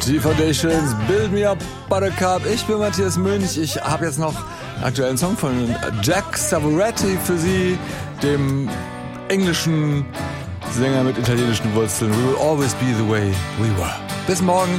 Die Foundations, Build Me Up, Buttercup. Ich bin Matthias Münch. Ich habe jetzt noch einen aktuellen Song von Jack Savoretti für Sie, dem englischen Sänger mit italienischen Wurzeln. We will always be the way we were. Bis morgen.